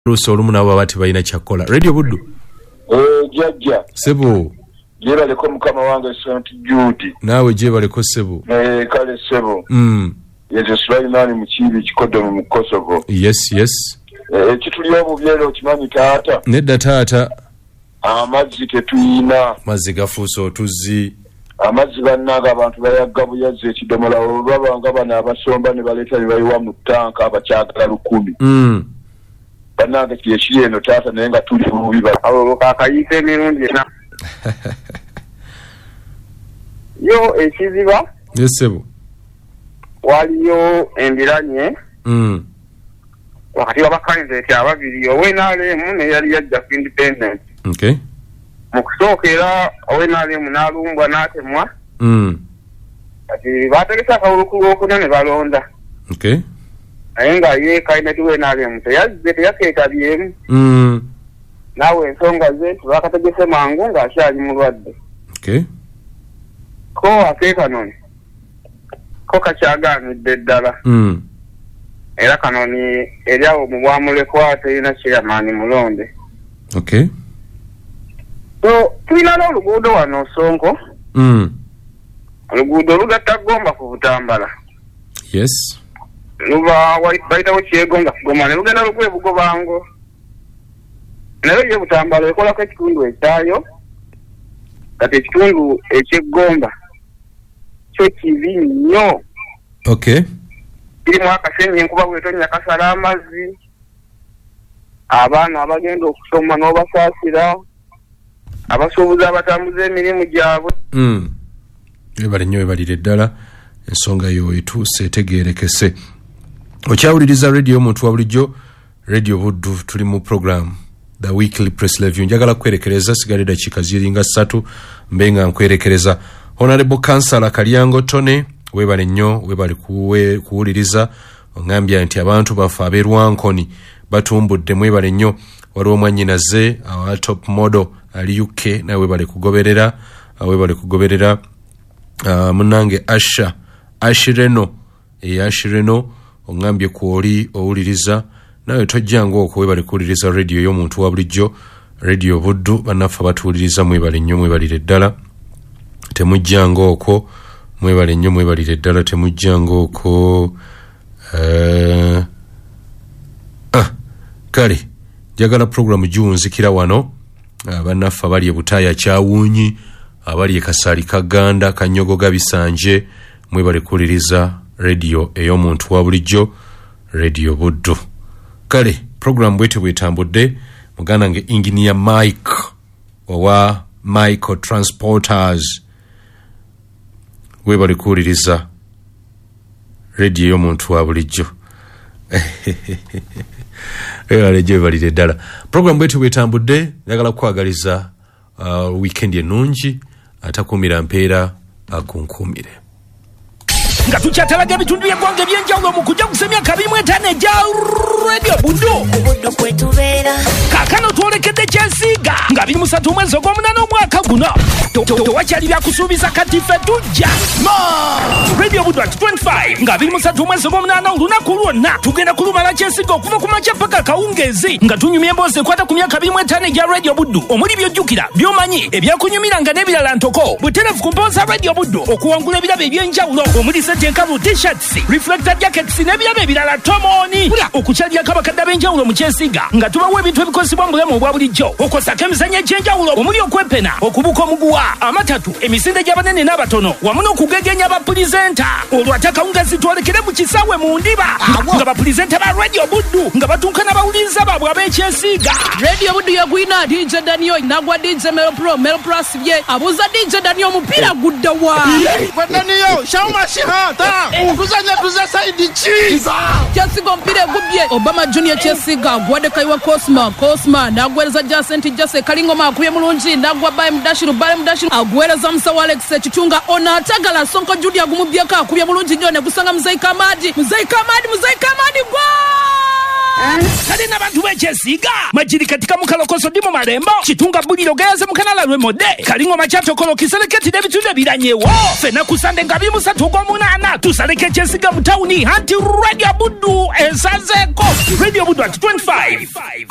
Ruso olumuna bwabati balina kyakola. Radio Buddu. Jajja. Sebo. Jeba leko mukama wange St. Jude. Nawe jeba leko sebo. Kale sebo. Yezo Sulaiman Mukibi Kikodo mu Kosovo. Yes. Ekituliyo obubyero okimanyi taata. Nedda taata. Amazzi tetuyina. Mazzi gafuusa otuzi. Amazzi bannaga abantu bayagga buyazzi ekidomola olwabanga bana abasomba ne baleeta ne bayiwa mu ttanka abakyagala 10. Bananga kiyeshire no taata naye nga tuli mu biba abo kakayite emirundi ena. Yo ekiziba. Yesebo. Waliyo embiranye. Wakati wabakainze eti ababiri owenalemu ne yali yajja ku independent. Okay. Mukusookera owenalemu n'alumbwa n'atemwa. Ati bategesa akawulukulu okuna ne balonda. Okay. Naye nga ye kaina tuwe n'alemu teyazze teyakeetabyemu. Nawe ensonga ze tubakategese mangu ng'akyali mulwadde. Okay. Ko akeekanoni ko kakyaganidde ddala. Era kanoni eryawo mu bwamulekwa terina kyeyamaani mulonde. Okay. So tulina n'oluguudo wano Sonko. Oluguudo lugatta Gomba ku Butambala. Yes. Luba bayitawo Kyegonga Kigoma ne lugenda lugwe Bugobango. Naye ye Butambala ekolako ekitundu ekyayo. Kati ekitundu eky'Egomba kyo kibi nnyo. Okay. Kirimu akasenyi enkuba bw'etonnya kasala amazzi. Abaana abagenda okusoma n'obasaasira. Abasuubuzi abatambuza emirimu gyabwe. Ebali nnyo ebalire ddala ensonga yo etuuse etegeerekese. Okyawuliriza radio omuntu wa bulijjo Radio Buddu tuli mu program The Weekly Press Review. Njagala kwerekereza sigale dakiika ziringa 3 mbenga nkwerekereza. Honorable Councillor Kalyango Tone webale nnyo webale kuwuliriza ongambya nti abantu bafa aberwankoni batumbudde mwebale nnyo waliwo mwannyinaze awa top model ali UK nawe webale kugoberera munange Ashireno ongambye kuoli owuliriza nawe tojjanga okwo webale kuwuliriza radio y'omuntu wa bulijjo Radio Buddu bannaffe batuwuliriza mwebale nnyo mwebalire ddala temujjanga okwo mwebale nnyo mwebalire ddala temujjanga okwo kale njagala programu giwunzikira wano bannaffe abali e Butaaya Kyawuunyi abali e Kasaali Kaganda Kanyogoga Bisanje mwebale kuwuliriza radio ey'omuntu wa bulijjo Radio Buddu. Kale program bwete bwetambudde muganda nge engineer Mike owa Michael Transporters webale kuwuliriza radio y'omuntu wa bulijjo. Lejo ebalire ddala program bwete bwetambudde njagala kukwagaliza weekend ennungi atakumira mpeera akunkumire. Nga tukyatalaga ebitundu by'eggwanga ebyenjawulo mu kujja kusemya 25 ejja Radio Buddu kwetubeera kaakano twolekedde Kyesiiga nga 23 mwezi ogw'omunaana omwaka guno tewakyali byakusuubiza kati ffe tujja Radio Buddu at 25 nga 23 mwezi ogw'omunaana olunaku lwonna tugenda kulumala Kyesiiga okuva ku makya paka kawungeezi nga tunyumya emboozi ekwata ku myaka 25 ejja Radio Buddu omuli by'ojjukira by'omanyi ebyakunyumiranga n'ebirala ntoko butereevu ku mpooza Radio Buddu okuwangula ebirabo ebyenjawulo omuli enkalu t-shirts, reflector jackets n'ebirabo ebirala tomoni okukyalya kabakadde ab'enjawulo mu Kyesiiga nga tubawa ebintu ebikozesebwa mu bulamu obwa bulijjo okosako emizannyo egy'enjawulo omuli okwepena okubuka omuguwa amatatu emisinde gy'abanene n'abatono wamu n'okugegenya bapulizenta olwo ate akawungeezi twolekere mu kisaawe mu ndiba nga bapulizenta ba Radio Buddu nga batuuka n'abawuliriza baabwe ab'ekyesiiga. Radio Buddu yagwina DJ Daniel nagwa DJ Melo Plus bye abuza DJ Daniel omupiira gudda wa Daniel shawmashiha Kuzanya tuza saidi chiza Kyesiiga mpire gubye Obama Junior Kyesiiga gwade kaiwa Cosma nagwereza Jase Kalingoma akuye mulungi nagwa Baye Mudashiru agwereza Musawa Alex Kitunga ona atagala Sonko Judy agumubyeka akuye mulungi nyo ne gusanga Muzai Kamadi gwa kale n'abantu b'Ekyesiiga majiri katika mukalokoso ndi mu malembo Kitunga buliro geyaze mu kanala lw'emode Kalingoma kyatokolo kiseleketi n'ebitundu ebiranyewo fena kusande nga 23 ogw'omunaana tusaleke Ekyesiiga mu tawuni anti Radio Buddu esazeeko Radio Buddu at 25